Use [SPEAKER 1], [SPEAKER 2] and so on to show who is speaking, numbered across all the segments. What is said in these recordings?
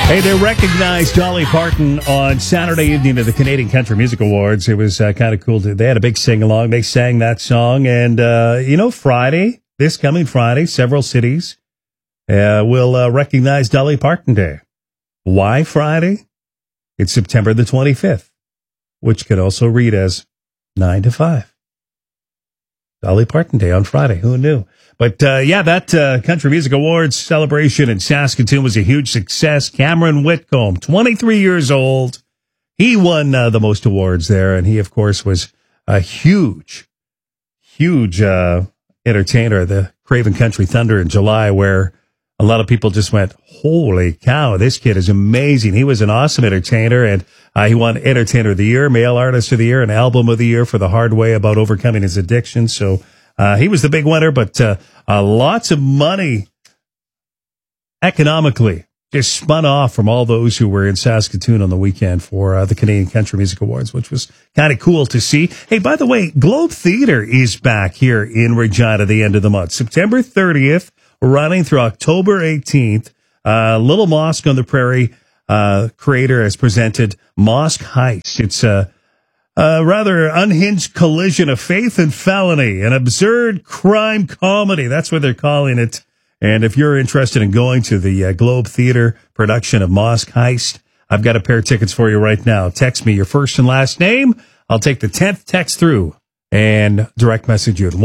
[SPEAKER 1] Hey, they recognized Dolly Parton on Saturday evening at the Canadian Country Music Awards. It was kind of cool. They had a big sing-along. They sang that song. And, Friday, this coming Friday, several cities will recognize Dolly Parton Day. Why Friday? It's September the 25th, which could also read as 9 to 5. Dolly Parton Day on Friday. Who knew? But, that Country Music Awards celebration in Saskatoon was a huge success. Cameron Whitcomb, 23 years old. He won the most awards there. And he, of course, was a huge entertainer at the Craven Country Thunder in July, where a lot of people just went, holy cow, this kid is amazing. He was an awesome entertainer, and he won Entertainer of the Year, Male Artist of the Year, and Album of the Year for The Hard Way about overcoming his addiction. So he was the big winner, but lots of money economically just spun off from all those who were in Saskatoon on the weekend for the Canadian Country Music Awards, which was kind of cool to see. Hey, by the way, Globe Theatre is back here in Regina at the end of the month, September 30th, running through October 18th. Little Mosque on the Prairie creator has presented Mosque Heist. It's a rather unhinged collision of faith and felony, an absurd crime comedy. That's what they're calling it. And if you're interested in going to the Globe Theatre production of Mosque Heist, I've got a pair of tickets for you right now. Text me your first and last name. I'll take the 10th text through and direct message you at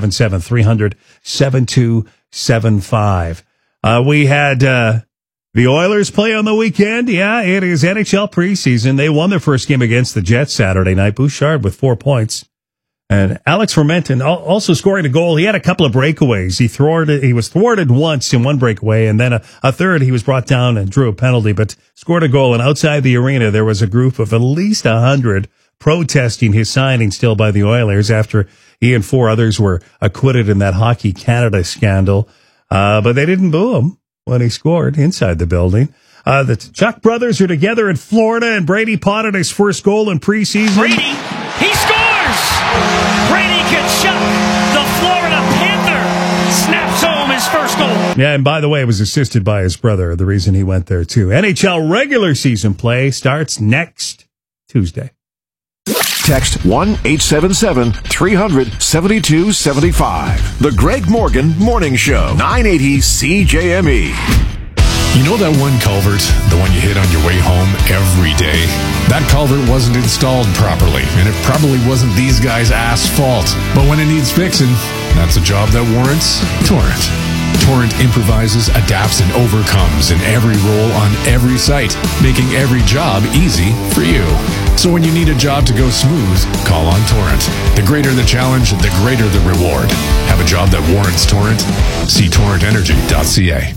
[SPEAKER 1] 1-877-300-7275. We had the Oilers play on the weekend. Yeah, it is NHL preseason. They won their first game against the Jets Saturday night. Bouchard with 4 points. And Alex Fermenton also scoring a goal. He had a couple of breakaways. He was thwarted once in one breakaway, and then a third he was brought down and drew a penalty, but scored a goal. And outside the arena, there was a group of at least 100 protesting his signing still by the Oilers after he and 4 others were acquitted in that Hockey Canada scandal. But they didn't boo him when he scored inside the building. The Chuck brothers are together in Florida, and Brady potted his first goal in preseason.
[SPEAKER 2] Brady, he scores! Brady Tkachuk, the Florida Panther, snaps home his first goal.
[SPEAKER 1] Yeah, and by the way, it was assisted by his brother, the reason he went there too. NHL regular season play starts next Tuesday.
[SPEAKER 3] Text 1-877-300-7275. The Greg Morgan Morning Show, 980 CJME.
[SPEAKER 4] You know that one culvert, the one you hit on your way home every day? That culvert wasn't installed properly, and it probably wasn't these guys' fault. But when it needs fixing, that's a job that warrants Torrent. Torrent improvises, adapts, and overcomes in every role on every site, making every job easy for you. So when you need a job to go smooth, call on Torrent. The greater the challenge, the greater the reward. Have a job that warrants Torrent? See torrentenergy.ca.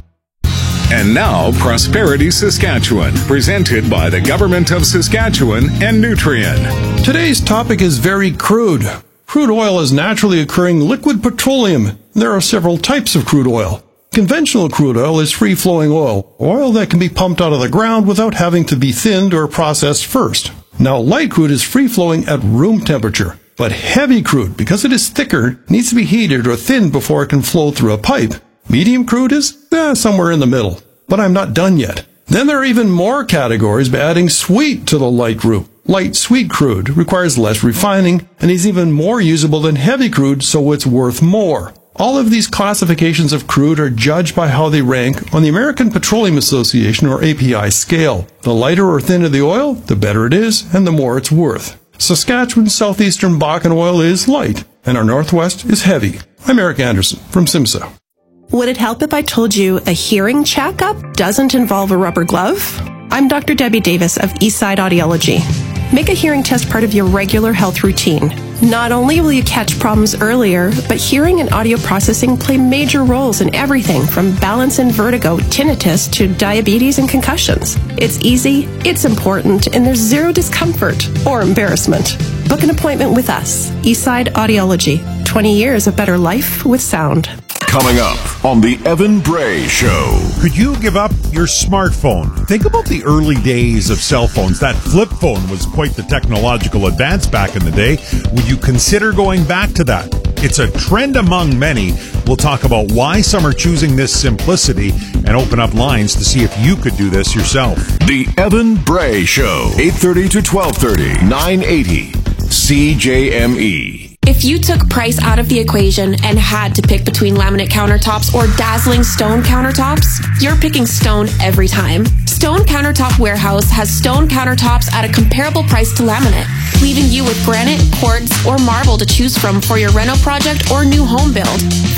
[SPEAKER 5] And now, Prosperity Saskatchewan, presented by the Government of Saskatchewan and Nutrien.
[SPEAKER 6] Today's topic is very crude. Crude oil is naturally occurring liquid petroleum. There are several types of crude oil. Conventional crude oil is free-flowing oil that can be pumped out of the ground without having to be thinned or processed first. Now, light crude is free-flowing at room temperature. But heavy crude, because it is thicker, needs to be heated or thinned before it can flow through a pipe. Medium crude is somewhere in the middle. But I'm not done yet. Then there are even more categories by adding sweet to the light group. Light sweet crude requires less refining and is even more usable than heavy crude, so it's worth more. All of these classifications of crude are judged by how they rank on the American Petroleum Association or API scale. The lighter or thinner the oil, the better it is and the more it's worth. Saskatchewan's southeastern Bakken oil is light and our northwest is heavy. I'm Eric Anderson from SIMSA.
[SPEAKER 7] Would it help if I told you a hearing checkup doesn't involve a rubber glove? I'm Dr. Debbie Davis of Eastside Audiology. Make a hearing test part of your regular health routine. Not only will you catch problems earlier, but hearing and audio processing play major roles in everything from balance and vertigo, tinnitus, to diabetes and concussions. It's easy, it's important, and there's zero discomfort or embarrassment. Book an appointment with us, Eastside Audiology. 20 years of better life with sound.
[SPEAKER 3] Coming up on the Evan Bray Show.
[SPEAKER 8] Could you give up your smartphone? Think about the early days of cell phones. That flip phone was quite the technological advance back in the day. Would you consider going back to that? It's a trend among many. We'll talk about why some are choosing this simplicity and open up lines to see if you could do this yourself.
[SPEAKER 3] The Evan Bray Show, 8:30 to 12:30, 980 CJME.
[SPEAKER 9] If you took price out of the equation and had to pick between laminate countertops or dazzling stone countertops, you're picking stone every time. Stone Countertop Warehouse has stone countertops at a comparable price to laminate, leaving you with granite, quartz, or marble to choose from for your reno project or new home build.